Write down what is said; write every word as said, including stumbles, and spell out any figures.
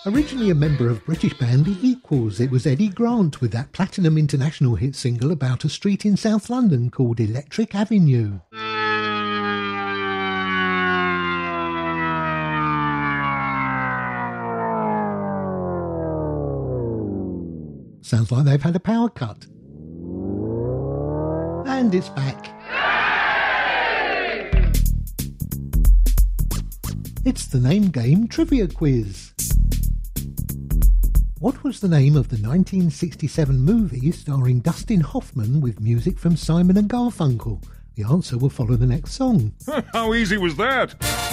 Originally a member of British band The Equals, it was Eddie Grant with that platinum international hit single about a street in South London called Electric Avenue. Sounds like they've had a power cut. And it's back. It's the Name Game Trivia Quiz. What was the name of the nineteen sixty-seven movie starring Dustin Hoffman with music from Simon and Garfunkel? The answer will follow the next song. How easy was that?